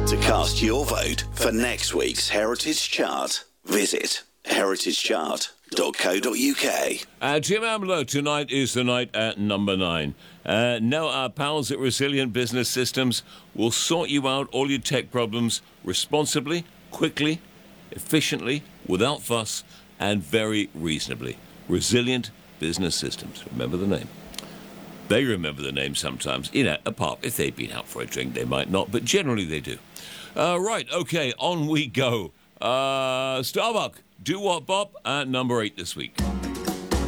To cast your vote for next week's Heritage Chart, visit heritagechart.co.uk. Jim Ambler, tonight is the night at number 9. Now our pals at Resilient Business Systems will sort you out all your tech problems responsibly, quickly, efficiently, without fuss, and very reasonably. Resilient Business Systems. Remember the name. They remember the name sometimes. Apart if they've been out for a drink, they might not, but generally they do. Right, okay, on we go. Starbuck, Do What Bop at number 8 this week.